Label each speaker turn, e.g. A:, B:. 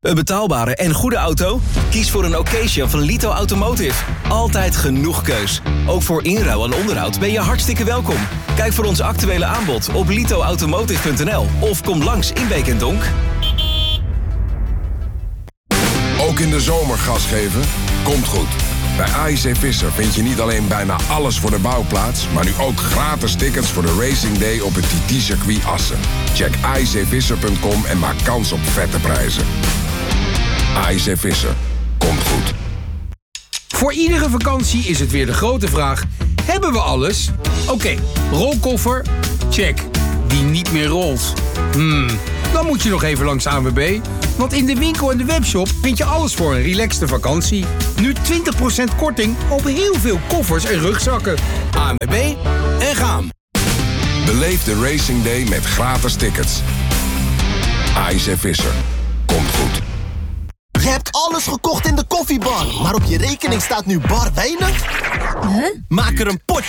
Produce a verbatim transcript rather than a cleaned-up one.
A: Een betaalbare en goede auto? Kies voor een Occasion van Lito Automotive. Altijd genoeg keus. Ook voor inruil en onderhoud ben je hartstikke welkom. Kijk voor ons actuele aanbod op lito automotive punt n l of kom langs in Beek en Donk.
B: Ook in de zomer gas geven? Komt goed. Bij A I C Visser vind je niet alleen bijna alles voor de bouwplaats, maar nu ook gratis tickets voor de Racing Day op het T T-circuit Assen. Check a i c visser punt com en maak kans op vette prijzen. A I C Visser. Komt goed.
C: Voor iedere vakantie is het weer de grote vraag: hebben we alles? Oké, okay, rolkoffer? Check. Die niet meer rolt? Hmm, dan moet je nog even langs A N W B. Want in de winkel en de webshop vind je alles voor een relaxte vakantie. Nu twintig procent korting op heel veel koffers en rugzakken. A N W B en gaan.
B: Beleef de Racing Day met gratis tickets. A I C Visser. Komt goed.
D: Je hebt alles gekocht in de koffiebar, maar op je rekening staat nu bar weinig?
E: Huh?
D: Maak er een potje